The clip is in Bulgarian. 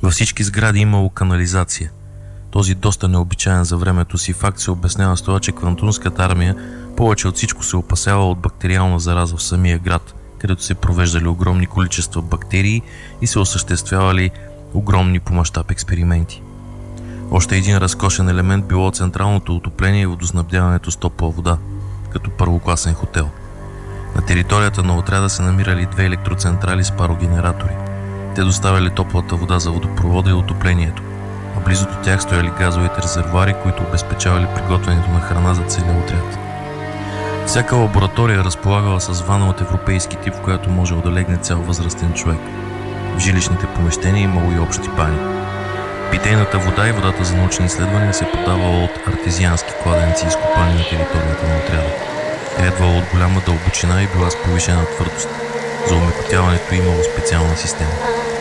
Във всички сгради имало канализация. Този доста необичаен за времето си факт се обяснява с това, че Квантунската армия повече от всичко се опасява от бактериална зараза в самия град, където се провеждали огромни количества бактерии и се осъществявали огромни по мащаб експерименти. Още един разкошен елемент било централното отопление и водоснабдяването с топла вода, като първокласен хотел. На територията на отряда се намирали 2 електроцентрали с парогенератори. Те доставяли топлата вода за водопровода и отоплението, а близо до тях стояли газовите резервоари, които обезпечавали приготвянето на храна за целия отряд. Всяка лаборатория разполагала с вана от европейски тип, в която можел да легне цял възрастен човек. В жилищните помещения имало и общи бани. Питейната вода и водата за научни изследвания се подавала от артезиански кладенци, изкопани на територията на отряда. Трябвало от голяма дълбочина и била с повишена твърдост. За омекотяването имало специална система.